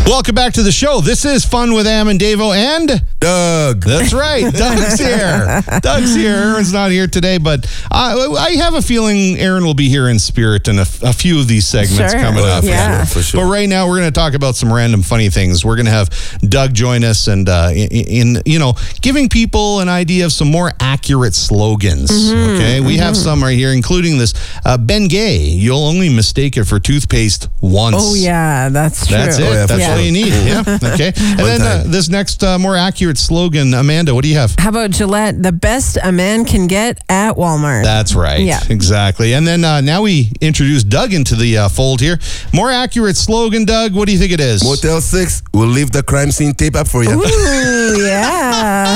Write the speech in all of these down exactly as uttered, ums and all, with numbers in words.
Welcome back to the show. This is Fun with Am and Davo and Doug. That's right. Doug's here. Doug's here. Aaron's not here today, but I, I have a feeling Aaron will be here in spirit in a, a few of these segments Sure. coming up. Yeah. For sure. But right now, we're going to talk about some random funny things. We're going to have Doug join us and, uh, in, in, you know, giving people an idea of some more accurate slogans. Mm-hmm. Okay? We have some right here, including this uh, Ben Gay. You'll only mistake it for toothpaste once. Oh, yeah, that's true. That's it. Oh, yeah, That's yeah. all you need. Yeah. Okay. And One then uh, time. this next uh, more accurate slogan, Amanda, what do you have? How about Gillette? The best a man can get at Walmart. That's right. Yeah. Exactly. And then uh, now we introduce Doug into the uh, fold here. More accurate slogan, Doug. What do you think it is? Motel six will leave the crime scene tape up for you. Ooh, yeah.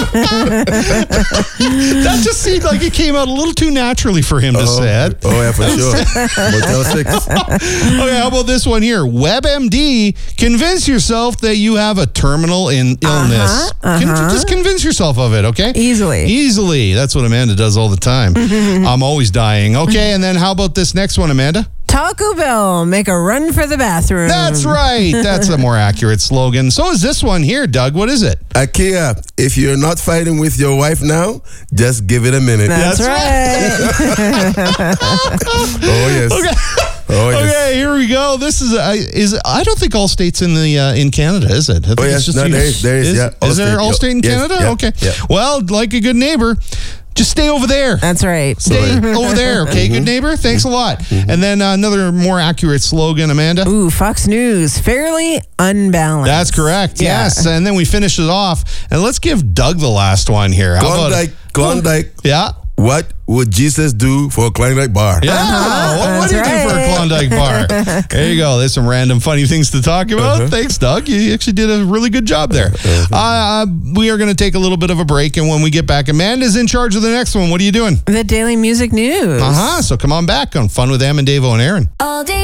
That just seemed like it came out a little too naturally for him to oh, say it. oh, yeah, for sure. Motel six. Okay, how about this one here? WebMD, convince yourself that you have a terminal in illness. Uh-huh, Con- uh-huh. just convince yourself of it, okay? Easily. Easily. That's what Amanda does all the time. I'm always dying. Okay, and then how about this next one, Amanda? Taco Bell, make a run for the bathroom. That's right. That's a more accurate slogan. So is this one here, Doug. What is it? IKEA, if you're not fighting with your wife now, just give it a minute. That's, That's right. Oh, yes. Okay. Oh, yes. Okay, here we go. This is uh, is I don't think Allstate's in the uh, in Canada, is it? I think Oh, it's yes. No, there is. There is, yeah. Is there Allstate. Allstate in Yes, Canada? yeah, Okay. yeah. Well, like a good neighbor, just stay over there. That's right. Stay over there, okay, good neighbor? Thanks a lot. And then uh, another more accurate slogan, Amanda. Ooh, Fox News, fairly unbalanced. That's correct, Yeah. yes. And then we finish it off. And let's give Doug the last one here. How about- Klondike, Klondike. Yeah. What would Jesus do for a Klondike bar? Yeah, what would he That's do for a right. Klondike bar? There you go. There's some random funny things to talk about. Uh-huh. Thanks, Doug. You actually did a really good job there. Uh, we are going to take a little bit of a break, and when we get back, Amanda's in charge of the next one. What are you doing? The Daily Music News. Uh huh. So come on back on Fun with Am and Davo and Aaron. All day